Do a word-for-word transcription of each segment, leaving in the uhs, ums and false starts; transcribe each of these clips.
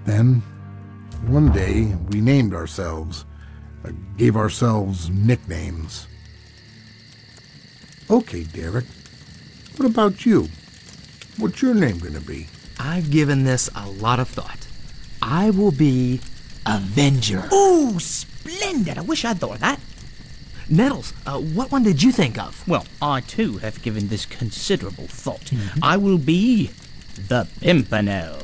Then, one day, we named ourselves, uh, gave ourselves nicknames. Okay, Derek, what about you? What's your name gonna be? I've given this a lot of thought. I will be Avenger. Ooh, splendid. I wish I'd thought of that. Nettles, uh, what one did you think of? Well, I too have given this considerable thought. Mm-hmm. I will be the Pimpernel.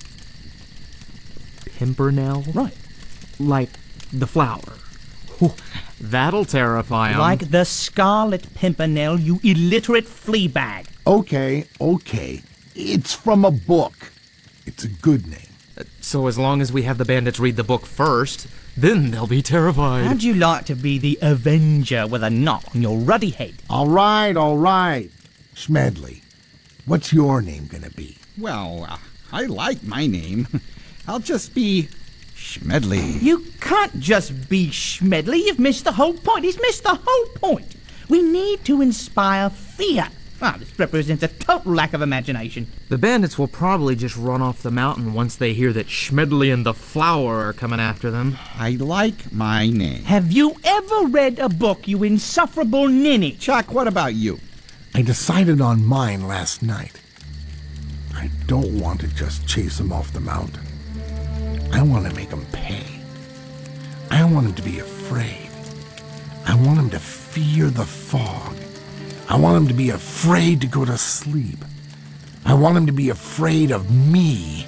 Pimpernel? Right. Like the flower. Ooh, that'll terrify 'em. Like the Scarlet Pimpernel, you illiterate flea bag. Okay, okay. It's from a book. It's a good name. Uh, so as long as we have the bandits read the book first, then they'll be terrified. How'd you like to be the Avenger with a knot on your ruddy head? All right, all right. Smedley, what's your name gonna be? Well, uh, I like my name. I'll just be Schmedley. You can't just be Schmedley. You've missed the whole point. He's missed the whole point. We need to inspire fear. Ah, this represents a total lack of imagination. The bandits will probably just run off the mountain once they hear that Schmedley and the Flower are coming after them. I like my name. Have you ever read a book, you insufferable ninny? Chuck, what about you? I decided on mine last night. I don't want to just chase him off the mountain. I want to make him pay. I want him to be afraid. I want him to fear the fog. I want him to be afraid to go to sleep. I want him to be afraid of me.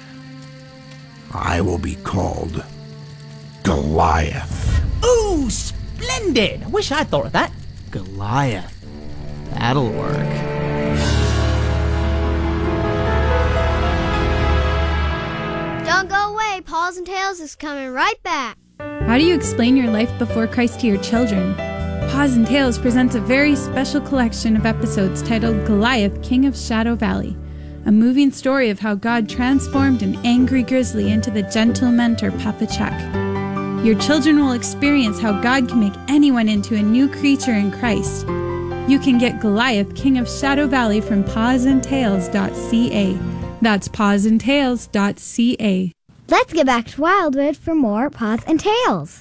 I will be called Goliath. Ooh, splendid! I wish I'd thought of that. Goliath. That'll work. Don't go away. Paws and Tails is coming right back. How do you explain your life before Christ to your children? Paws and Tails presents a very special collection of episodes titled Goliath, King of Shadow Valley, a moving story of how God transformed an angry grizzly into the gentle mentor Papa Chuck. Your children will experience how God can make anyone into a new creature in Christ. You can get Goliath, King of Shadow Valley from paws and tails dot c a. That's paws and tails dot c a. Let's get back to Wildwood for more Paws and Tails.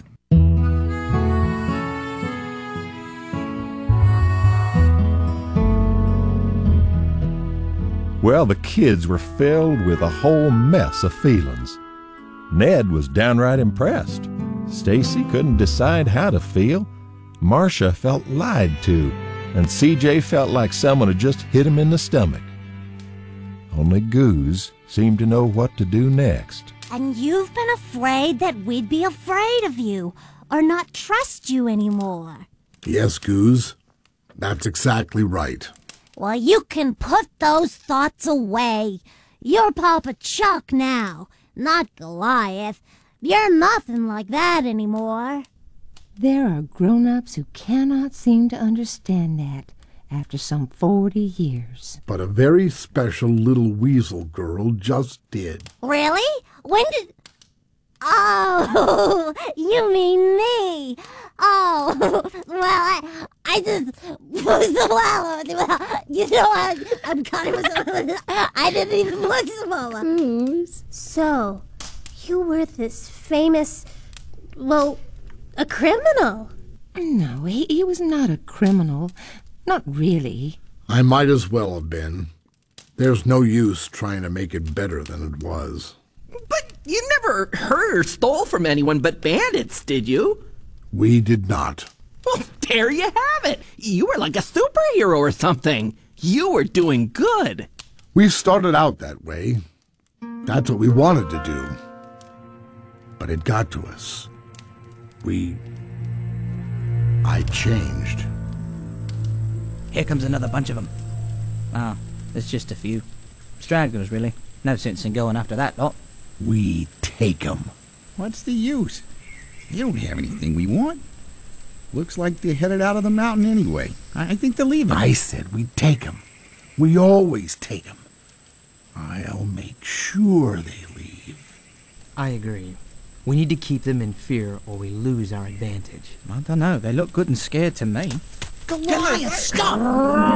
Well, the kids were filled with a whole mess of feelings. Ned was downright impressed. Stacy couldn't decide how to feel. Marcia felt lied to, and C J felt like someone had just hit him in the stomach. Only Goose seemed to know what to do next. And you've been afraid that we'd be afraid of you, or not trust you anymore. Yes, Goose. That's exactly right. Well, you can put those thoughts away. You're Papa Chuck now, not Goliath. You're nothing like that anymore. There are grown-ups who cannot seem to understand that after some forty years. But a very special little weasel girl just did. Really? When did... Oh, you mean me. Oh, well, I, I just... Well, you know, I, I'm kind of... I didn't even look smaller. Goose. So, you were this famous... Well, a criminal. No, he, he was not a criminal. Not really. I might as well have been. There's no use trying to make it better than it was. But you never hurt or stole from anyone but bandits, did you? We did not. Well, there you have it. You were like a superhero or something. You were doing good. We started out that way. That's what we wanted to do. But it got to us. We... I changed. Here comes another bunch of them. Ah, there's just a few. Stragglers, really. No sense in going after that lot. We take 'em. What's the use? They don't have anything we want. Looks like they're headed out of the mountain anyway. I, I think they're leaving. I said we take 'em. We always take 'em. I'll make sure they leave. I agree. We need to keep them in fear or we lose our advantage. I don't know. They look good and scared to me. Goliath, stop!